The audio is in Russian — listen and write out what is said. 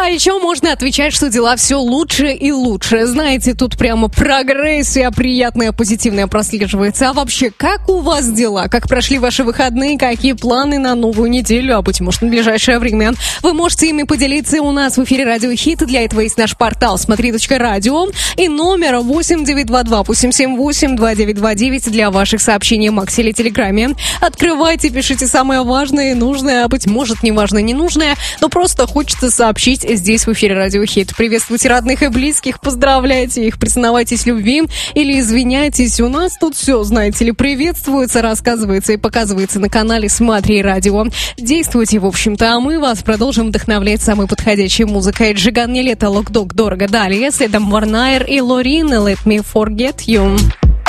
А еще можно отвечать, что дела все лучше и лучше. Знаете, тут прямо прогрессия приятная, позитивная прослеживается. А вообще, как у вас дела? Как прошли ваши выходные? Какие планы на новую неделю? А быть может, на ближайшее время? Вы можете ими поделиться у нас в эфире Радио Хит. Для этого есть наш портал смотри.радио и номер 8922-878-2929 для ваших сообщений в Максе или Телеграме. Открывайте, пишите самое важное и нужное, а быть может, не важное, не нужное, но просто хочется сообщить здесь в эфире Радио Хит. Приветствуйте родных и близких, поздравляйте их, признавайтесь в любви или извиняйтесь. У нас тут все, знаете ли, приветствуется, рассказывается и показывается на канале Смотри Радио. Действуйте, в общем-то, а мы вас продолжим вдохновлять самой подходящей музыкой. Джиган Нилетто, Локдог, Дорого. Далее, следом Варнайр и Лорин, Let Me Forget You.